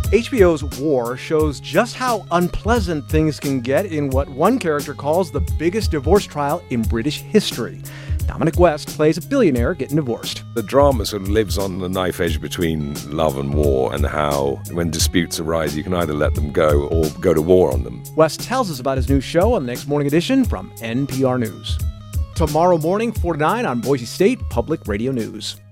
HBO's War shows just how unpleasant things can get in what one character calls the biggest divorce trial in British history. Dominic West plays a billionaire getting divorced. The drama sort of lives on the knife edge between love and war, and how when disputes arise, you can either let them go or go to war on them. West tells us about his new show on the next morning edition from NPR News. Tomorrow morning, 4 to 9 on Boise State Public Radio News.